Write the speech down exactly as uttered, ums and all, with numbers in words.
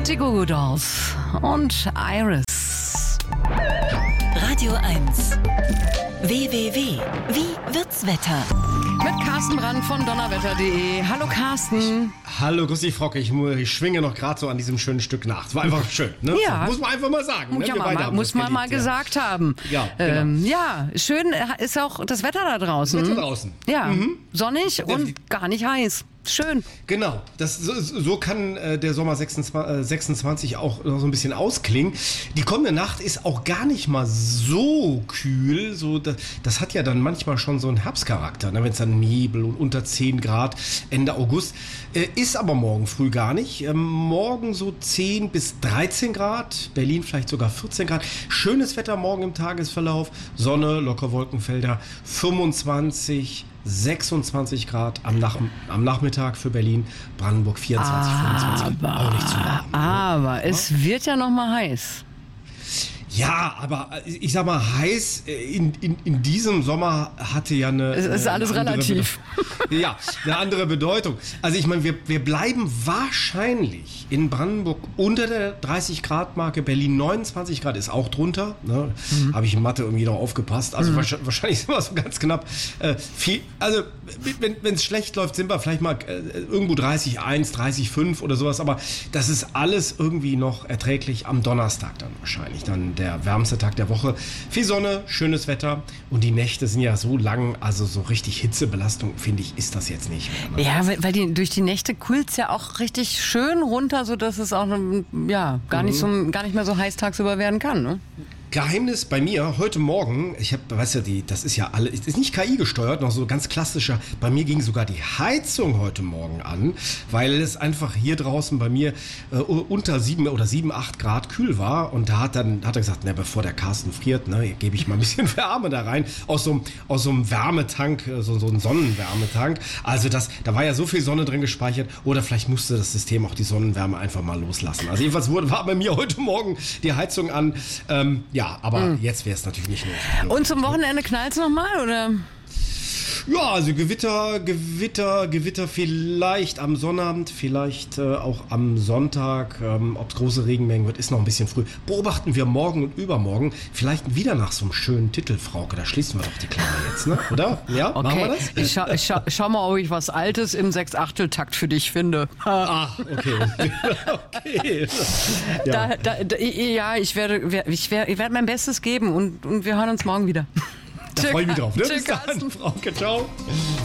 Die Goo Goo Dolls und Iris. Radio eins. W W W. Wie wird's Wetter? Mit Carsten Brandt von donnerwetter punkt de. Hallo Carsten. Hallo, grüß dich, Frocke. Ich, ich schwinge noch gerade so an diesem schönen Stück nach. Es war einfach schön, ne? Ja. Muss man einfach mal sagen. Ne? Ja, Wir mal, beide haben muss das man geliebt, mal ja. gesagt haben. Ja, genau. ähm, ja, schön ist auch das Wetter da draußen. Das Wetter draußen. Ja, Mhm. sonnig und gar nicht heiß. Schön. Genau, das, so, so kann äh, der Sommer sechsundzwanzig, sechsundzwanzig auch noch so ein bisschen ausklingen. Die kommende Nacht ist auch gar nicht mal so kühl. So, das, das hat ja dann manchmal schon so einen Herbstcharakter, ne? Wenn es dann Nebel und unter zehn Grad Ende August. Äh, ist aber morgen früh gar nicht. Ähm, morgen so zehn bis dreizehn Grad, Berlin vielleicht sogar vierzehn Grad. Schönes Wetter morgen im Tagesverlauf. Sonne, locker Wolkenfelder, fünfundzwanzig, sechsundzwanzig Grad am, Nach- am Nachmittag für Berlin, Brandenburg vierundzwanzig, fünfundzwanzig Grad. Auch nicht zu warm. Aber es wird ja noch mal heiß. Ja, aber ich sag mal, heiß in, in, in diesem Sommer hatte ja eine. Es ist alles eine andere relativ. Bedeutung. Ja, eine andere Bedeutung. Also ich meine, wir, wir bleiben wahrscheinlich in Brandenburg unter der dreißig Grad Marke. Berlin neunundzwanzig Grad ist auch drunter. Ne? Mhm. Habe ich in Mathe irgendwie noch aufgepasst. Also mhm. wahrscheinlich, wahrscheinlich sind wir so ganz knapp. Äh, viel, also wenn es schlecht läuft, sind wir vielleicht mal äh, irgendwo dreißig Komma eins, dreißig Komma fünf oder sowas. Aber das ist alles irgendwie noch erträglich am Donnerstag dann wahrscheinlich. Dann der Der wärmste Tag der Woche. Viel Sonne, schönes Wetter und die Nächte sind ja so lang, also so richtig Hitzebelastung, finde ich, ist das jetzt nicht mehr. Ne? Ja, weil, weil die, durch die Nächte kühlt es ja auch richtig schön runter, sodass es auch ja, gar, Mhm. nicht so, gar nicht mehr so heiß tagsüber werden kann. Ne? Geheimnis bei mir heute Morgen, ich habe, weißt du, die, das ist ja alle, ist nicht K I gesteuert, noch so ganz klassischer. Bei mir ging sogar die Heizung heute Morgen an, weil es einfach hier draußen bei mir äh, unter sieben oder sieben, acht Grad kühl war. Und da hat dann hat er gesagt, na, bevor der Carsten friert, ne, gebe ich mal ein bisschen Wärme da rein aus so einem aus so einem Wärmetank, so so einem Sonnenwärmetank. Also das, da war ja so viel Sonne drin gespeichert. Oder vielleicht musste das System auch die Sonnenwärme einfach mal loslassen. Also jedenfalls wurde, war bei mir heute Morgen die Heizung an. Ähm, ja. Ja, aber mhm. jetzt wäre es natürlich nicht nötig. Und zum Wochenende knallt es nochmal, oder? Ja, also Gewitter, Gewitter, Gewitter vielleicht am Sonnabend, vielleicht äh, auch am Sonntag. Ähm, ob es große Regenmengen wird, ist noch ein bisschen früh. Beobachten wir morgen und übermorgen vielleicht wieder nach so einem schönen Titel, Frauke. Da schließen wir doch die Klammer jetzt, ne? Oder? Ja, okay. Machen wir das? Ich, scha ich scha schau mal, ob ich was Altes im Sechs-Achtel-Takt für dich finde. Ach, okay. okay. Ja, da, da, da, ja ich, werde, ich, werde, ich werde mein Bestes geben und, und wir hören uns morgen wieder. Da freue ich mich drauf. Ne? Tschüss, Bis dann, Frauke. Ciao.